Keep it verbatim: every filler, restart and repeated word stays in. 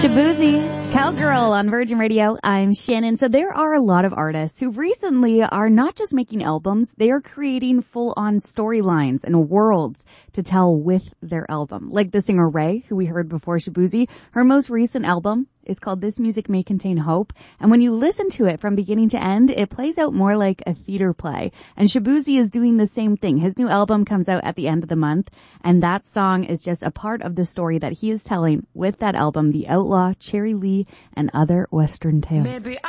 Shaboozey, Cowgirl on Virgin Radio. I'm Shannon. So there are a lot of artists who recently are not just making albums, they are creating full-on storylines and worlds to tell with their album. Like the singer Ray, who we heard before Shaboozey. Her most recent album is called This Music May Contain Hope. And when you listen to it from beginning to end, it plays out more like a theater play. And Shaboozey is doing the same thing. His new album comes out at the end of the month, and that song is just a part of the story that he is telling with that album, The Outlaw, Cherry Lee, and Other Western Tales. Maybe